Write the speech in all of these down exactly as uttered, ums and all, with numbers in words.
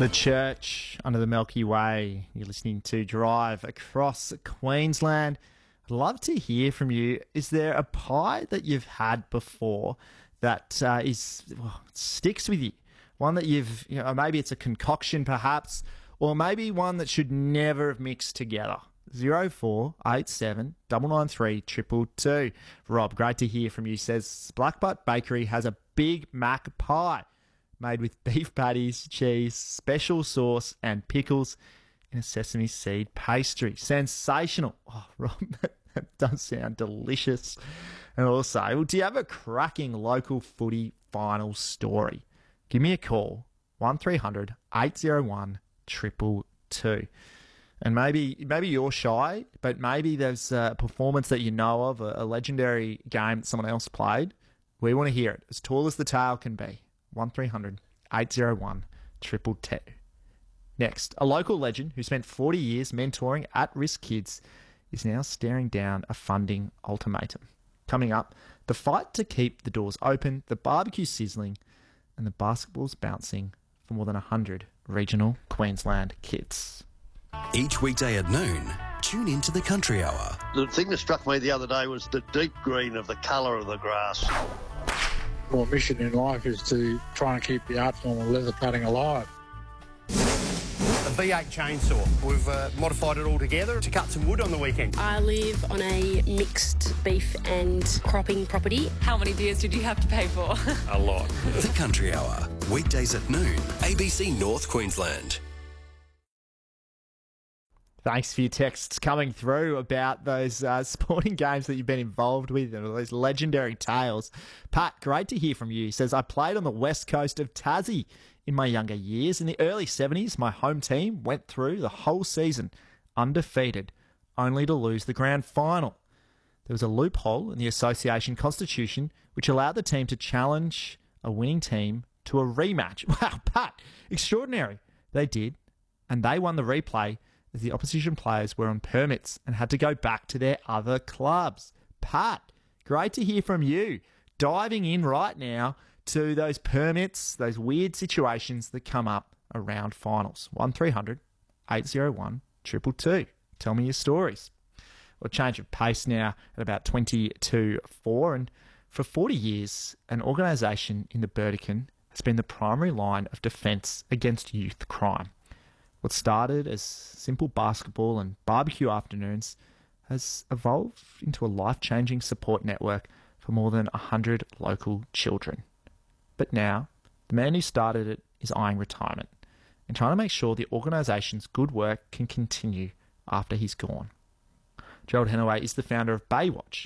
The Church under the Milky Way. You're listening to Drive Across Queensland. I'd love to hear from you. Is there a pie that you've had before that uh, is well, sticks with you? One that you've, you know, maybe it's a concoction perhaps, or maybe one that should never have mixed together. Zero four eight seven double nine three triple two. Rob, great to hear from you. Says Blackbutt Bakery has a Big Mac pie made with beef patties, cheese, special sauce, and pickles in a sesame seed pastry. Sensational. Oh, Rob, that does sound delicious. And also, well, do you have a cracking local footy final story? Give me a call, one three hundred eight oh one two two two. And maybe maybe you're shy, but maybe there's a performance that you know of, a, a legendary game that someone else played. We want to hear it, as tall as the tail can be. one three hundred eight oh one two two two. Next, a local legend who spent forty years mentoring at-risk kids is now staring down a funding ultimatum. Coming up, the fight to keep the doors open, the barbecue sizzling, and the basketballs bouncing for more than one hundred regional Queensland kids. Each weekday at noon, tune into the Country Hour. The thing that struck me the other day was the deep green of the colour of the grass. My mission in life is to try and keep the art form of leather cutting alive. A V eight chainsaw. We've uh, modified it all together to cut some wood on the weekend. I live on a mixed beef and cropping property. How many beers did you have to pay for? A lot. The Country Hour, weekdays at noon, A B C North Queensland. Thanks for your texts coming through about those uh, sporting games that you've been involved with and those legendary tales. Pat, great to hear from you. He says, I played on the west coast of Tassie in my younger years. In the early seventies, my home team went through the whole season undefeated, only to lose the grand final. There was a loophole in the association constitution which allowed the team to challenge a winning team to a rematch. Wow, Pat, extraordinary. They did, and they won the replay as the opposition players were on permits and had to go back to their other clubs. Pat, great to hear from you. Diving in right now to those permits, those weird situations that come up around finals. one three hundred eight oh one two two two. Tell me your stories. Well, change of pace now at about twenty-two four, and for forty years, an organisation in the Burdekin has been the primary line of defence against youth crime. What started as simple basketball and barbecue afternoons has evolved into a life-changing support network for more than one hundred local children. But now, the man who started it is eyeing retirement and trying to make sure the organisation's good work can continue after he's gone. Gerald Henaway is the founder of Baywatch,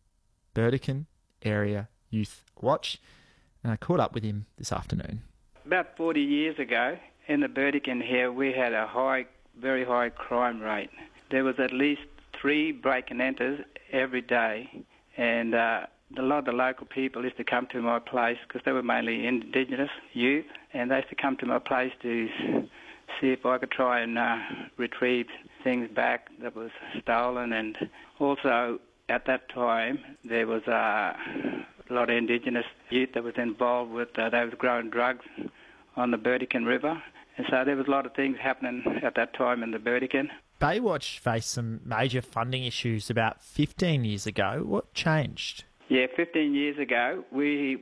Burdekin Area Youth Watch, and I caught up with him this afternoon. About forty years ago, in the Burdekin here, we had a high, very high crime rate. There was at least three break and enters every day, and uh, a lot of the local people used to come to my place because they were mainly Indigenous youth, and they used to come to my place to see if I could try and uh, retrieve things back that was stolen. And also at that time there was uh, a lot of Indigenous youth that was involved with, uh, they was growing drugs on the Burdekin River. And so there was a lot of things happening at that time in the Burdekin. Baywatch faced some major funding issues about fifteen years ago. What changed? Yeah, fifteen years ago, we